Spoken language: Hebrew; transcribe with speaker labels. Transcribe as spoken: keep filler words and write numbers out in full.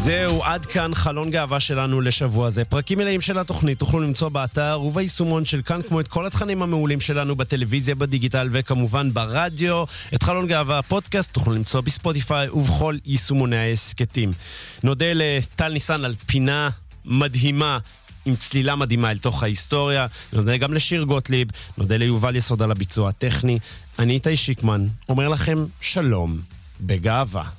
Speaker 1: זהו, עד כאן חלון גאווה שלנו לשבוע זה. פרקים מלאים של התוכנית תוכלו למצוא באתר וביישומון של כאן, כמו את כל התכנים המעולים שלנו בטלוויזיה, בדיגיטל וכמובן ברדיו. את חלון גאווה הפודקאסט תוכלו למצוא בספוטיפיי ובכל יישומוני העסקתים. נודה לטל ניסן על פינה מדהימה עם צלילה מדהימה אל תוך ההיסטוריה. נודה גם לשיר גוטליב, נודה ליובל יסוד על הביצוע הטכני. אני איתי שיקמן, אומר לכם שלום בגאווה.